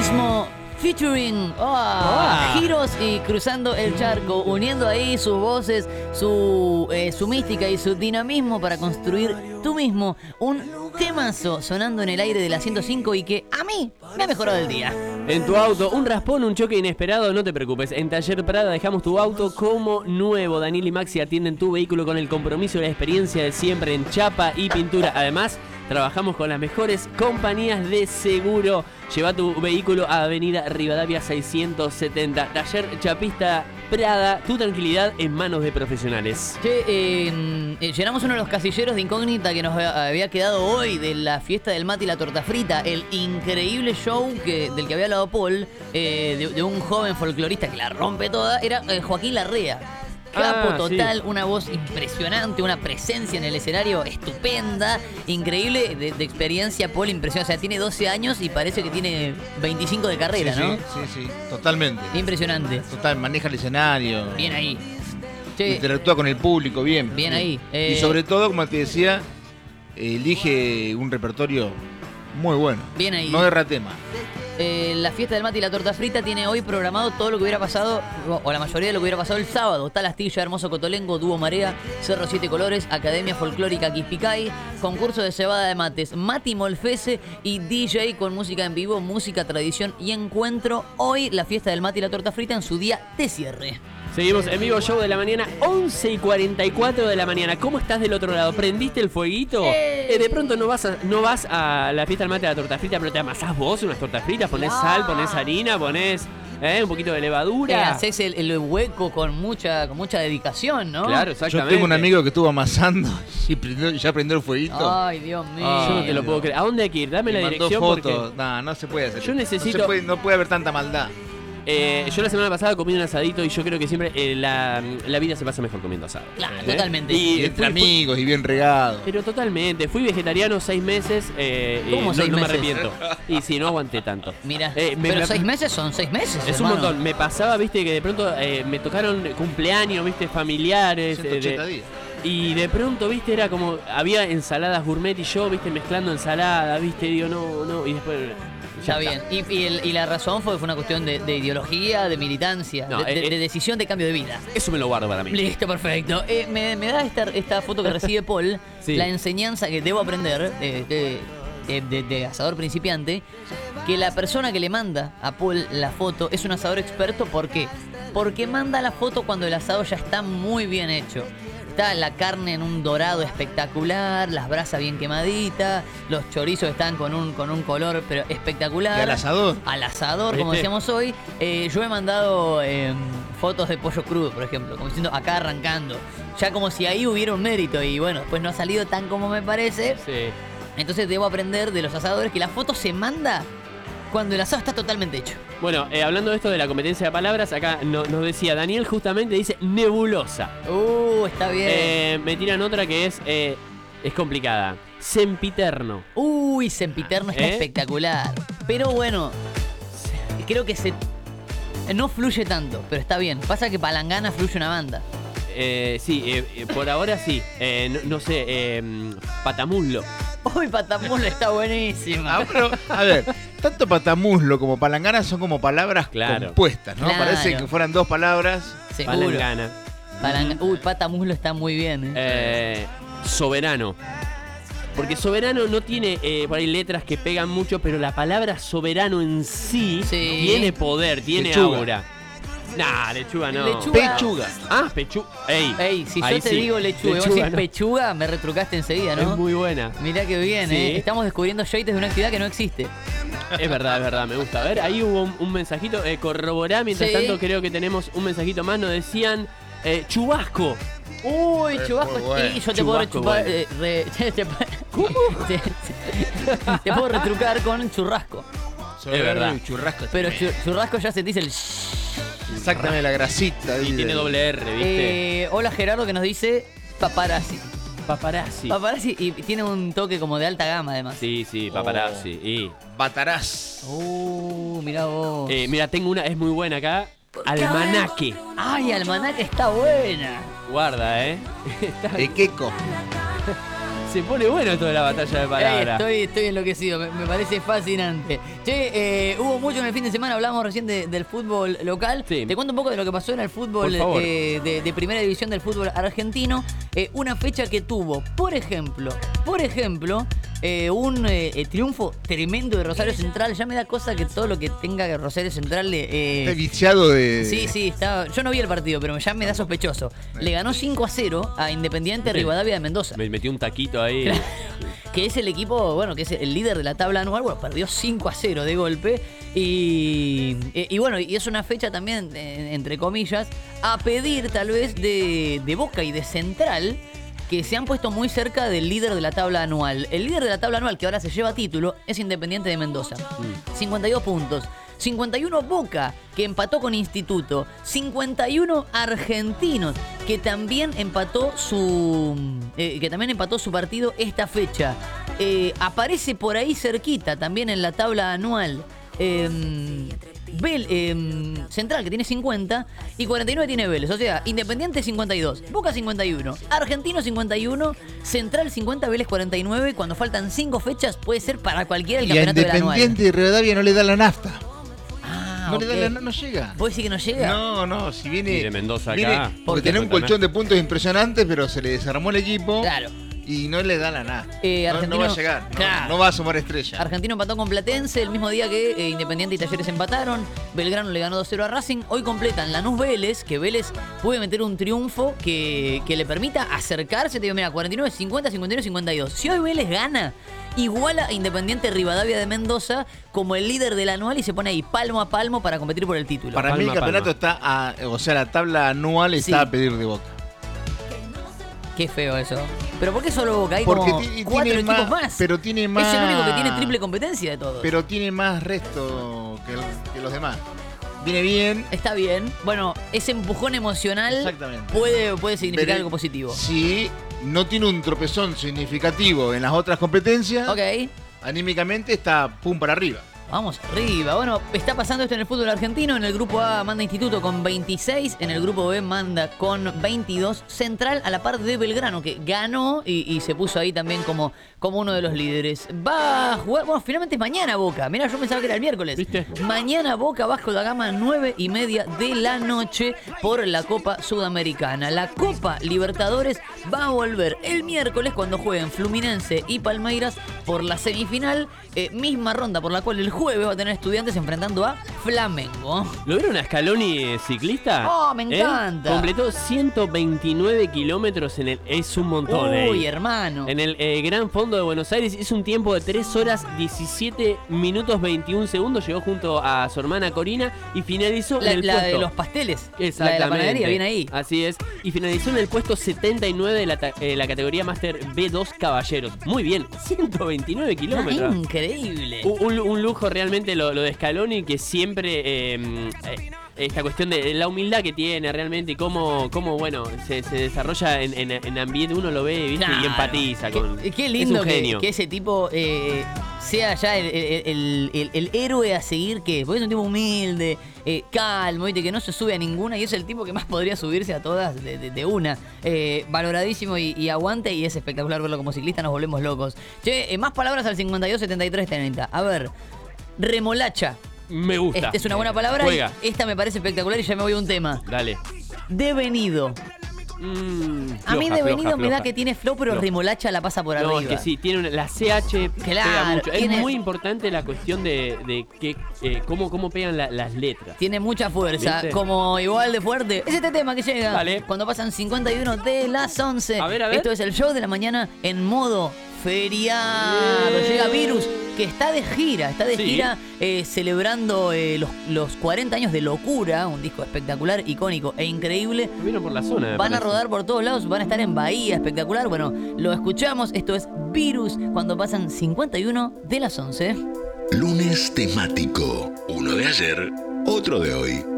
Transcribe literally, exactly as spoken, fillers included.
mismo featuring oh, Ah. Giros y Cruzando el Charco, uniendo ahí sus voces, su, eh, su mística y su dinamismo para construir tú mismo un temazo sonando en el aire de la ciento cinco y que a mí me ha mejorado el día. En tu auto, un raspón, un choque inesperado, no te preocupes. En Taller Prada dejamos tu auto como nuevo. Daniel y Maxi atienden tu vehículo con el compromiso y la experiencia de siempre en chapa y pintura. Además, trabajamos con las mejores compañías de seguro. Lleva tu vehículo a Avenida Rivadavia seiscientos setenta. Taller Chapista Prada, tu tranquilidad en manos de profesionales. Che, eh, eh, llenamos uno de los casilleros de incógnita que nos había- había quedado hoy de la fiesta del mate y la torta frita. El increíble show que, del que había hablado Paul, eh, de, de un joven folclorista que la rompe toda, era eh, Joaquín Larrea. Capo Ah, total, sí. una voz impresionante, una presencia en el escenario estupenda, increíble, de, de experiencia, Paul, impresionante. O sea, tiene doce años y parece que tiene veinticinco de carrera, sí, ¿no? Sí, sí, sí, totalmente. Impresionante. Total, maneja el escenario. Bien ahí. Che, Interactúa con el público, bien. Bien ahí, eh. Y sobre todo, como te decía, elige un repertorio muy bueno. Bien ahí. No erra tema. Eh, la fiesta del mate y la torta frita tiene hoy programado todo lo que hubiera pasado, o, o la mayoría de lo que hubiera pasado el sábado. Tal Astilla, Hermoso Cotolengo, Dúo Marea, Cerro Siete Colores, Academia Folclórica Quispicay, concurso de cebada de mates, Mati Molfese y D J con música en vivo, música, tradición y encuentro. Hoy la fiesta del mate y la torta frita en su día de cierre. Seguimos en vivo, show de la mañana, once y cuarenta y cuatro de la mañana. ¿Cómo estás del otro lado? ¿Prendiste el fueguito? ¡Eh! Eh, de pronto no vas, a, no vas a la fiesta del mate de la torta frita, pero te amasás vos unas tortas fritas, ponés No. sal, ponés harina, ponés eh, un poquito de Eh, levadura. haces el, el hueco con mucha, con mucha dedicación, ¿no? Claro, Yo exactamente. tengo un amigo que estuvo amasando y prendió- ya prendió el fueguito. Ay, Dios mío. Yo no te lo puedo creer. ¿A dónde hay que ir? Dame Me la mandó dirección fotos. porque No, no se puede hacer. Yo eso. necesito- No, se puede, no puede haber tanta maldad. eh, yo la semana pasada comí un asadito y yo creo que siempre eh, la, la vida se pasa mejor comiendo asado. Claro, ¿Eh? totalmente. Y Y entre fui- fui- amigos y bien regado. Pero totalmente, fui vegetariano seis meses eh, y ¿Cómo no, seis no me meses? arrepiento. Y sí, no aguanté tanto. Mira, Eh, me- pero me- seis meses son seis meses. Es un hermano. montón. Me pasaba, viste, que de pronto eh, me tocaron cumpleaños, viste, familiares. ciento ochenta eh, de- días. y de pronto, viste, era como, había ensaladas gourmet y yo, viste, mezclando ensaladas, viste, digo, no, no, y después... ya Está bien. Y, y el- y la razón fue, fue una cuestión de, de ideología, de militancia, No, de, de- eh, de decisión de cambio de vida. Eso me lo guardo para mí. Listo, perfecto. Eh, me, me da esta, esta foto que recibe Paul, Sí. la enseñanza que debo aprender de, de- de- de- de asador principiante, que la persona que le manda a Paul la foto es un asador experto. ¿Por qué? Porque manda la foto cuando el asado ya está muy bien hecho. Está la carne en un dorado espectacular, las brasas bien quemaditas, los chorizos están con un, con un color pero espectacular. ¿Y al asador? Al asador, como ¿Viste? decíamos hoy. Eh, yo he mandado eh, fotos de pollo crudo, por ejemplo, como diciendo acá arrancando. Ya como si ahí hubiera un mérito y bueno, después no ha salido tan como me parece. Sí. Entonces debo aprender de los asadores que la foto se manda cuando el asado está totalmente hecho. Bueno, eh, hablando de esto de la competencia de palabras, acá no- nos decía Daniel justamente, dice nebulosa. Uh, está bien. Eh, me tiran otra que es, eh, es complicada. Sempiterno. Uy, Sempiterno está ¿Eh? espectacular. Pero bueno, creo que se no fluye tanto, pero está bien. Pasa que Palangana fluye una banda. Eh, sí, eh, eh, por ahora sí. Eh, no, no sé, eh, patamuslo. Uy, Patamulo está buenísima. Ah, pero, a ver, tanto patamuslo como palangana son como palabras Claro. compuestas, ¿no? Claro. Parece que fueran dos palabras. Seguro. Palangana. Palanga- Uy, Patamuslo está muy bien. ¿eh? Eh, soberano. Porque soberano no tiene eh, por ahí letras que pegan mucho, pero la palabra soberano en sí, Sí. tiene poder, tiene Lechuga. aura. Nah, lechuga no. Lechuga. Pechuga. Ah, pechuga. Ey, Ey, si ahí yo te sí. digo lechuga y vos Lechuga decís no. pechuga, me retrucaste enseguida, ¿no? Es muy buena. Mirá que bien, Sí. ¿eh? Estamos descubriendo shades de una actividad que no existe. Es verdad, es verdad, me gusta. A ver, ahí hubo un, un mensajito. Eh, corroborá, mientras Sí. tanto creo que tenemos un mensajito más. Nos decían eh, chubasco. Uy, Es chubasco. muy bueno. Y yo te puedo Chubasco, rechupar. bueno. eh, re- te, ¿Cómo? Te, te puedo retrucar con churrasco. Sobre verdad. el churrasco. Pero chu- churrasco ya se te dice el. Sácame la grasita. Y ahí tiene de- doble R, ¿viste? Eh, hola Gerardo que nos dice paparazzi. Paparazzi. Paparazzi y tiene un toque como de alta gama además. Sí, sí, paparazzi. Y, Batarás. Uh, mirá vos. eh, mira, tengo una, es muy buena acá. Almanaque. Ay, Almanaque está buena. Guarda, ¿eh? Está- Equeco. Se pone bueno esto de la batalla de palabras. Eh, estoy, estoy enloquecido, me, me parece fascinante. Che, eh, hubo mucho en el fin de semana, hablamos recién de, del fútbol local. Sí. Te cuento un poco de lo que pasó en el fútbol Por favor. eh, de, de primera división del fútbol argentino. Eh, una fecha que tuvo, por ejemplo, por ejemplo, eh, un eh, eh, triunfo tremendo de Rosario Central. Ya me da cosa que todo lo que tenga Rosario Central... Eh, Está viciado de... Sí, sí, está, yo no vi el partido, pero ya me da sospechoso. Le ganó cinco a cero a Independiente Rivadavia de Mendoza. Me metí un taquito ahí. Que es el equipo, bueno, que es el líder de la tabla anual. Bueno, perdió cinco a cero de golpe. Y, y, y bueno, y es una fecha también, eh, entre comillas, a pedir tal vez de, de Boca y de Central, que se han puesto muy cerca del líder de la tabla anual. El líder de la tabla anual, que ahora se lleva título, es Independiente de Mendoza. cincuenta y dos puntos. cincuenta y uno Boca, que empató con Instituto. cincuenta y uno Argentinos, que también empató su eh, que también empató su partido esta fecha. Eh, aparece por ahí cerquita, también en la tabla anual. Eh, Bel, eh, Central, que tiene cincuenta, y cuarenta y nueve tiene Vélez. O sea, Independiente cincuenta y dos, Boca cincuenta y uno, Argentino cincuenta y uno, Central cincuenta, Vélez cuarenta y nueve. Cuando faltan cinco fechas, puede ser para cualquiera el Y a campeonato del anual. Independiente de Rivadavia no le da la nafta. Ah, No ok. le da la no, no llega. ¿Vos decís que no llega? No, no, si viene... Y de Mendoza acá. viene- ¿Por porque qué? tenía un colchón de puntos impresionantes, pero se le desarmó el equipo. Claro. Y no le da la nada. Eh, no, no va a llegar. No, claro. no va a sumar estrella. Argentino empató con Platense el mismo día que eh, Independiente y Talleres empataron. Belgrano le ganó dos cero a Racing. Hoy completan Lanús Vélez, que Vélez puede meter un triunfo que, que le permita acercarse. Te digo, mira, cuarenta y nueve, cincuenta, cincuenta y uno, cincuenta y dos. Si hoy Vélez gana, iguala a Independiente Rivadavia de Mendoza como el líder del anual y se pone ahí palmo a palmo para competir por el título. Para mí el Palma, campeonato palma. está a, o sea, la tabla anual está Sí. a pedir de Boca. Qué feo eso. ¿Pero por qué solo Boca? Hay Porque como ti- cuatro tiene equipos más, más. pero tiene más. Es el único que tiene triple competencia de todos. Pero tiene más resto que, el- que los demás. Viene bien. Está bien. Bueno, ese empujón emocional Exactamente. puede, puede significar pero algo positivo. Si no tiene un tropezón significativo en las otras competencias, Ok, anímicamente está pum para arriba. vamos arriba. Bueno, está pasando esto en el fútbol argentino. En el grupo A manda Instituto con veintiséis. En el grupo B manda con veintidós. Central a la par de Belgrano, que ganó y, y se puso ahí también como, como uno de los líderes. Va a jugar, bueno, finalmente es mañana Boca. Mira, yo pensaba que era el miércoles. ¿Viste? Mañana Boca Vasco da Gama, nueve y media de la noche por la Copa Sudamericana. La Copa Libertadores va a volver el miércoles cuando jueguen Fluminense y Palmeiras por la semifinal. Eh, misma ronda por la cual el jueves va a tener Estudiantes enfrentando a Flamengo. ¿Lo vieron a Scaloni eh, ciclista? Oh, me ¿Eh? encanta. Completó ciento veintinueve kilómetros en el... Es un montón, Uy, eh. hermano. En el eh, Gran Fondo de Buenos Aires hizo un tiempo de tres horas diecisiete minutos veintiún segundos. Llegó junto a su hermana Corina y finalizó La, en el la puesto. de los pasteles. La de Exactamente. la panadería, viene ahí. Así es. Y finalizó en el puesto setenta y nueve de la, ta- eh, la categoría Master B dos Caballeros. Muy bien, ciento veintinueve Ah, kilómetros. increíble. Un, un- un lujo realmente lo, lo de Scaloni, que siempre eh, eh, esta cuestión de la humildad que tiene realmente y cómo, cómo bueno, se, se desarrolla en, en, en ambiente, uno lo ve, ¿viste? Claro. Y empatiza Qué- con. Qué es lindo un que, genio. que ese tipo eh, sea ya el, el- el- el- el héroe a seguir, que porque es un tipo humilde, eh, calmo, ¿viste? Que no se sube a ninguna y es el tipo que más podría subirse a todas de, de- de una. Eh, valoradísimo y, y aguante y es espectacular verlo como ciclista, nos volvemos locos. Che, eh, más palabras al cincuenta y dos, setenta y tres, treinta. A ver, remolacha. Me gusta. Este es una buena palabra y Juega. esta me parece espectacular y ya me voy a un tema. Dale. Devenido. Mm, A mí floja, devenido floja, me da floja. que tiene flow, pero Floja. remolacha la pasa por No, arriba. es que sí, tiene una- la C H pega Claro, mucho. tiene- Es muy importante la cuestión de, de que, eh, cómo, cómo pegan la- las letras. Tiene mucha fuerza, ¿Viste? como igual de fuerte. Es este tema que llega Dale. cuando pasan cincuenta y uno de las once. A ver, a ver. Esto es el show de la mañana en modo feriado. Bien. Llega Virus, que está de gira, está de Sí. gira eh, celebrando eh, los, los cuarenta años de Locura, un disco espectacular, icónico e increíble. Vino por la zona. me Van a parece. rodar por todos lados, van a estar en Bahía, espectacular. Bueno, lo escuchamos, esto es Virus, cuando pasan cincuenta y uno de las once. Lunes temático. Uno de ayer, otro de hoy.